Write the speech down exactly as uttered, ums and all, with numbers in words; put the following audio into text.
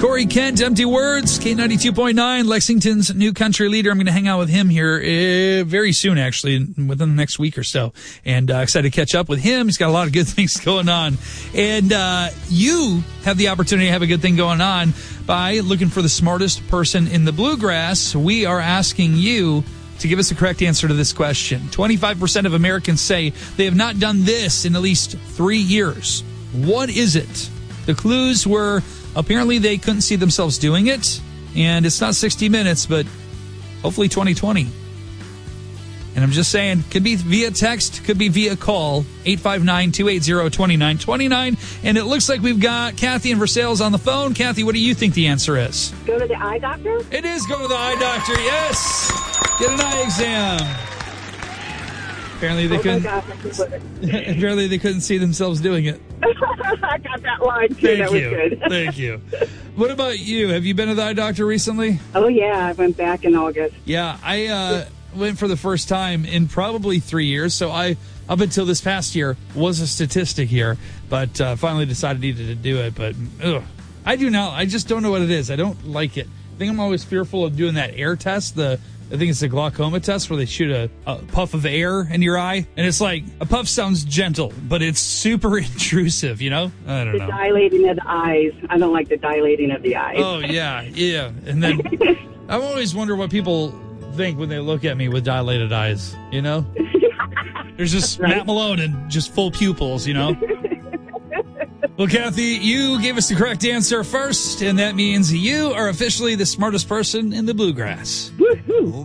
Corey Kent, Empty Words, K ninety-two point nine, Lexington's new country leader. I'm going to hang out with him here uh, very soon, actually, within the next week or so. And uh, excited to catch up with him. He's got a lot of good things going on. And uh, you have the opportunity to have a good thing going on by looking for the smartest person in the bluegrass. We are asking you to give us the correct answer to this question. twenty-five percent of Americans say they have not done this in at least three years. What is it? The clues were apparently they couldn't see themselves doing it, and it's not sixty minutes, but hopefully twenty twenty. And I'm just saying, could be via text, could be via call, eight five nine, two eight zero, two nine two nine. And it looks like we've got Kathy in Versailles on the phone. Kathy, what do you think the answer is? Go to the eye doctor? It is go to the eye doctor, yes. Get an eye exam. Apparently they oh couldn't. My gosh, apparently they couldn't see themselves doing it. I got that line too. Thank that you. was good. Thank you. What about you? Have you been to the eye doctor recently? Oh yeah, I went back in August. Yeah, I uh, went for the first time in probably three years. So I, up until this past year, was a statistic here, but uh, finally decided I needed to do it. But ugh, I do now. I just don't know what it is. I don't like it. I think I'm always fearful of doing that air test. The I think it's a glaucoma test where they shoot a, a puff of air in your eye. And it's like, a puff sounds gentle, but it's super intrusive, you know? I don't the know. The dilating of the eyes. I don't like the dilating of the eyes. Oh, yeah, yeah. And then I always wonder what people think when they look at me with dilated eyes, you know? There's just right. Matt Malone and just full pupils, you know? Well, Kathy, you gave us the correct answer first, and that means you are officially the smartest person in the bluegrass. Woo-hoo.